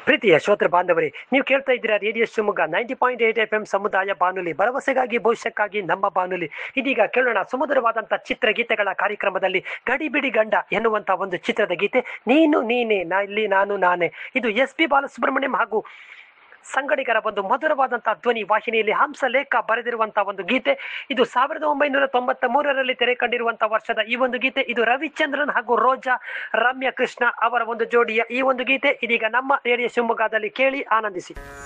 ಪ್ರೀತಿಯ ಶ್ರೋತೃ ಬಾಂಧವರೇ, ನೀವು ಕೇಳ್ತಾ ಇದ್ದೀರಾ ರೇಡಿಯೋ ಶಿವಮೊಗ್ಗ 90.8 FM ಸಮುದಾಯ ಬಾನುಲಿ, ಭರವಸೆಗಾಗಿ ಭವಿಷ್ಯಕ್ಕಾಗಿ ನಮ್ಮ ಬಾನುಲಿ. ಇದೀಗ ಕೇಳೋಣ ಸುಮಧುರವಾದಂತಹ ಚಿತ್ರಗೀತೆಗಳ ಕಾರ್ಯಕ್ರಮದಲ್ಲಿ ಗಡಿಬಿಡಿ ಗಂಡ ಎನ್ನುವಂತ ಒಂದು ಚಿತ್ರದ ಗೀತೆ. ನೀನು ನೀನೆ ಇಲ್ಲಿ ನಾನು ನಾನೇ. ಇದು SP ಬಾಲಸುಬ್ರಹ್ಮಣ್ಯಂ ಹಾಗೂ ಸಂಗಡಿಗರ ಒಂದು ಮಧುರವಾದಂತಹ ಧ್ವನಿ ವಾಹಿನಿಯಲ್ಲಿ ಹಂಸಲೇಖ ಬರೆದಿರುವಂತಹ ಒಂದು ಗೀತೆ. ಇದು 1993ರಲ್ಲಿ ತೆರೆ ಕಂಡಿರುವಂತಹ ವರ್ಷದ ಈ ಒಂದು ಗೀತೆ. ಇದು ರವಿಚಂದ್ರನ್ ಹಾಗೂ ರೋಜಾ ರಮ್ಯ ಕೃಷ್ಣ ಅವರ ಒಂದು ಜೋಡಿಯ ಈ ಒಂದು ಗೀತೆ. ಇದೀಗ ನಮ್ಮ ರೇಡಿಯೋ ಶಿವಮೊಗ್ಗದಲ್ಲಿ ಕೇಳಿ ಆನಂದಿಸಿ.